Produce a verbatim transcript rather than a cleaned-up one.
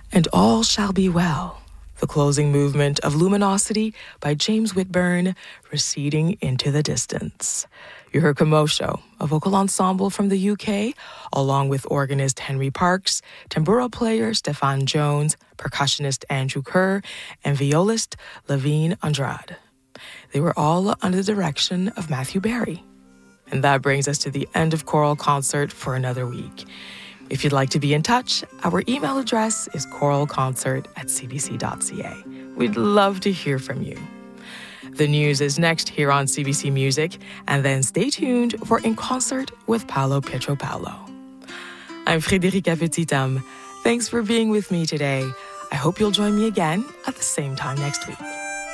And All Shall Be Well, the closing movement of Luminosity by James Whitburn, receding into the distance. You heard Commotion, a vocal ensemble from the U K, along with organist Henry Parks, tambura player Stefan Jones, percussionist Andrew Kerr, and violist Levine Andrade. They were all under the direction of Matthew Barry. And that brings us to the end of Choral Concert for another week. If you'd like to be in touch, our email address is choralconcert at c b c dot c a. We'd love to hear from you. The news is next here on C B C Music, and then stay tuned for In Concert with Paolo Pietropalo. I'm Frédérica Petithomme. Thanks for being with me today. I hope you'll join me again at the same time next week.